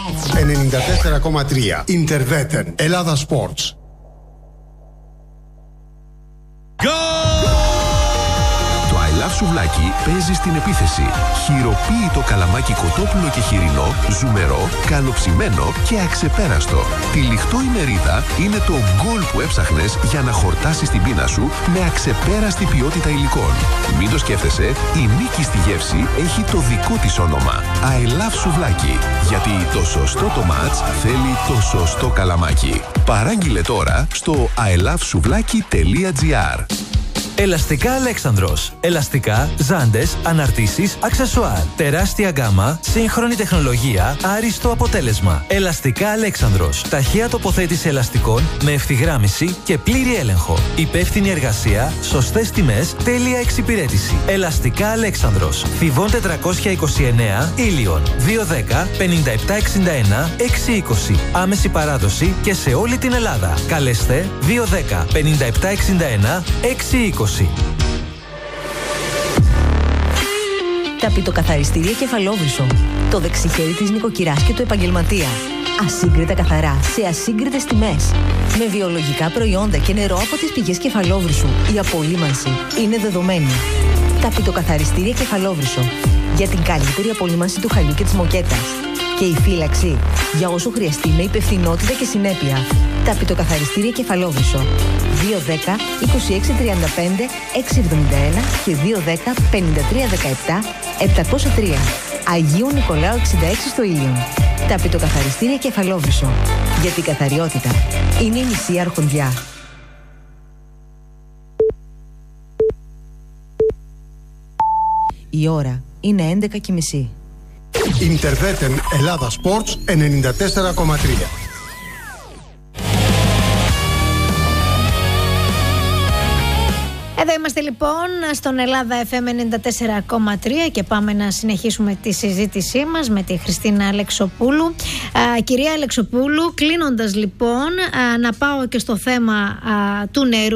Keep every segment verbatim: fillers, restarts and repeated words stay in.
ενενήντα τέσσερα κόμμα τρία. Interveten. Ελλάδα Sports. Το I Love Σουβλάκι παίζει στην επίθεση. Χειροποίητο καλαμάκι κοτόπουλο και χοιρινό, ζουμερό, καλοψημένο και αξεπέραστο. Τυλιχτό η μερίδα είναι το γκολ που έψαχνες για να χορτάσεις την πείνα σου με αξεπέραστη ποιότητα υλικών. Μην το σκέφτεσαι, η νίκη στη γεύση έχει το δικό της όνομα. I Love Σουβλάκι. Γιατί το σωστό το μάτς θέλει το σωστό καλαμάκι. Παράγγειλε τώρα στο άι λαβ σουβλάκι τελεία τζι άρ. Ελαστικά Αλέξανδρος. Ελαστικά, ζάντες, αναρτήσεις, αξεσουάρ. Τεράστια γκάμα, σύγχρονη τεχνολογία, άριστο αποτέλεσμα. Ελαστικά Αλέξανδρος. Ταχεία τοποθέτηση ελαστικών με ευθυγράμμιση και πλήρη έλεγχο. Υπεύθυνη εργασία, σωστές τιμές, τέλεια εξυπηρέτηση. Ελαστικά Αλέξανδρος. Θηβών τετρακόσια είκοσι εννέα, Ήλιον. δύο δέκα πενήντα επτά εξήντα ένα εξακόσια είκοσι. Άμεση παράδοση και σε όλη την Ελλάδα. Καλέστε δύο δέκα πενήντα επτά εξήντα ένα εξακόσια είκοσι. Τα πιτοκαθαριστήρια Κεφαλόβρυσο. Το δεξιχέρι της νοικοκυράς και του επαγγελματία. Ασύγκριτα καθαρά, σε ασύγκριτες τιμές. Με βιολογικά προϊόντα και νερό από τις πηγές Κεφαλόβρυσου. Η απολύμανση είναι δεδομένη. Τα πιτοκαθαριστήρια Κεφαλόβρυσο. Για την καλύτερη απολύμανση του χαλιού και της μοκέτας. Και η φύλαξη για όσο χρειαστεί με υπευθυνότητα και συνέπεια. Τα πιτοκαθαριστήρια Κεφαλόβρυσο. δύο δέκα είκοσι έξι τριάντα πέντε εξακόσια εβδομήντα ένα και δύο δέκα πενήντα τρία δεκαεπτά επτακόσια τρία. Αγίου Νικολάου εξήντα έξι στο Ήλιον. Τα πιτοκαθαριστήρια Κεφαλόβρυσο. Γιατί η καθαριότητα είναι η μισή αρχοντιά. Η ώρα είναι έντεκα και μισή. Interveten Ελλάδα Sports ενενήντα τέσσερα κόμμα τρία. Εδώ είμαστε λοιπόν στον Ελλάδα εφ εμ ενενήντα τέσσερα κόμμα τρία και πάμε να συνεχίσουμε τη συζήτησή μας με τη Χριστίνα Αλεξοπούλου. Α, κυρία Αλεξοπούλου, κλείνοντας λοιπόν, α, να πάω και στο θέμα α, του νερού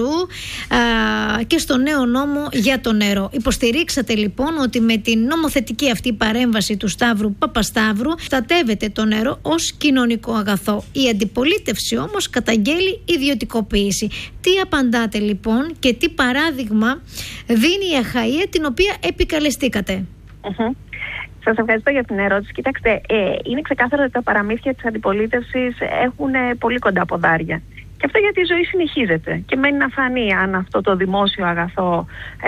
α, και στο νέο νόμο για το νερό. Υποστηρίξατε λοιπόν ότι με την νομοθετική αυτή παρέμβαση του Σταύρου Παπασταύρου στατεύεται το νερό ως κοινωνικό αγαθό. Η αντιπολίτευση όμως καταγγέλει ιδιωτικοποίηση. Τι απαντάτε λοιπόν και τι παράδειγμα δίνει η ΑΧΑΙΕ την οποία επικαλεστήκατε? Mm-hmm. Σας ευχαριστώ για την ερώτηση. Κοιτάξτε, ε, είναι ξεκάθαρο ότι τα παραμύθια της αντιπολίτευσης έχουν ε, πολύ κοντά ποδάρια. Και αυτό γιατί η ζωή συνεχίζεται και μένει να φανεί αν αυτό το δημόσιο αγαθό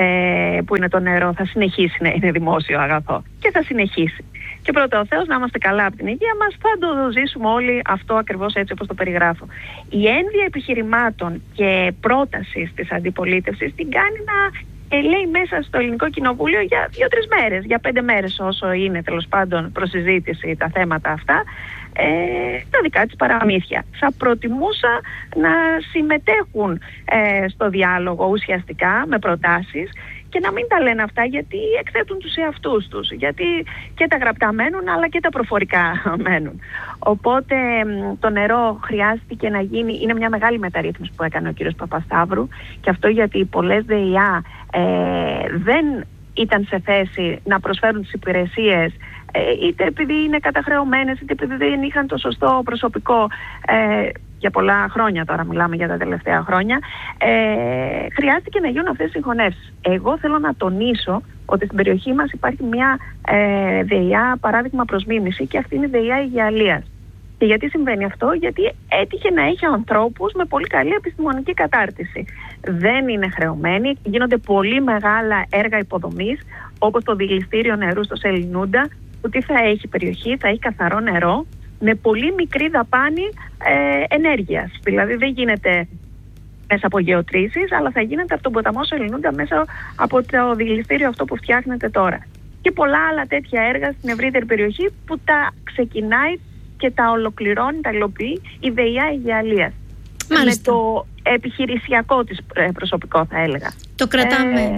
ε, που είναι το νερό θα συνεχίσει να είναι δημόσιο αγαθό. Και θα συνεχίσει. Και πρώτα ο Θεός να είμαστε καλά από την υγεία μας, θα το ζήσουμε όλοι αυτό ακριβώς έτσι όπως το περιγράφω. Η ένδυα επιχειρημάτων και πρότασης της αντιπολίτευσης την κάνει να ε, λέει μέσα στο Ελληνικό Κοινοβούλιο για δύο-τρεις μέρες, για πέντε μέρες όσο είναι τέλος πάντων προς συζήτηση τα θέματα αυτά, ε, τα δικά της παραμύθια. Θα προτιμούσα να συμμετέχουν ε, στο διάλογο ουσιαστικά με προτάσεις και να μην τα λένε αυτά γιατί εκθέτουν τους εαυτούς τους. Γιατί και τα γραπτά μένουν αλλά και τα προφορικά μένουν. Οπότε το νερό χρειάστηκε να γίνει, είναι μια μεγάλη μεταρρύθμιση που έκανε ο κύριος Παπασταύρου και αυτό γιατί πολλές ΔΕΙΑ ε, δεν ήταν σε θέση να προσφέρουν τις υπηρεσίες ε, είτε επειδή είναι καταχρεωμένες είτε επειδή δεν είχαν το σωστό προσωπικό ε, για πολλά χρόνια τώρα μιλάμε για τα τελευταία χρόνια, ε, χρειάστηκε να γίνουν αυτές οι συγχωνεύσεις. Εγώ θέλω να τονίσω ότι στην περιοχή μας υπάρχει μια ε, ΔΕΙΑ παράδειγμα προς μίμηση και αυτή είναι η ΔΕΙΑ Υγειαλίας. Και γιατί συμβαίνει αυτό? Γιατί έτυχε να έχει ανθρώπους με πολύ καλή επιστημονική κατάρτιση. Δεν είναι χρεωμένοι, γίνονται πολύ μεγάλα έργα υποδομής όπως το δηληστήριο νερού στο Σελινούντα, που τι θα έχει περιοχή, θα έχει καθαρό νερό με πολύ μικρή δαπάνη ε, ενέργειας. Δηλαδή δεν γίνεται μέσα από γεωτρήσεις, αλλά θα γίνεται από τον ποταμό Σελινούντα μέσα από το δηληστήριο αυτό που φτιάχνεται τώρα. Και πολλά άλλα τέτοια έργα στην ευρύτερη περιοχή που τα ξεκινάει και τα ολοκληρώνει, τα υλοποιεί η ΔΕΙΑ Υγειαλίας. Με το επιχειρησιακό της προσωπικό θα έλεγα. Το κρατάμε... Ε,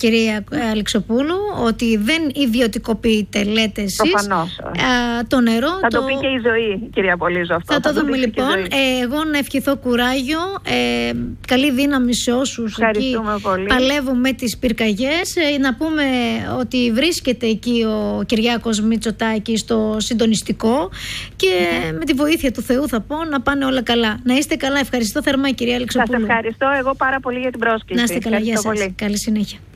κυρία Αλεξοπούλου, ότι δεν ιδιωτικοποιείτε, λέτε εσείς. Προφανώς. Το νερό. Θα το... το πει και η ζωή, κυρία Πολύζο, αυτό. Θα, θα το, το δούμε λοιπόν. Ε, εγώ να ευχηθώ κουράγιο, ε, καλή δύναμη σε όσους εκεί πολύ. παλεύουν με τις πυρκαγιές. Ε, να πούμε ότι βρίσκεται εκεί ο Κυριάκος Μητσοτάκης στο συντονιστικό και mm. με τη βοήθεια του Θεού θα πω να πάνε όλα καλά. Να είστε καλά. Ευχαριστώ θερμά, κυρία Αλεξοπούλου. Σας ευχαριστώ εγώ πάρα πολύ για την πρόσκληση. Να είστε καλά. Γεια σας. Καλή συνέχεια.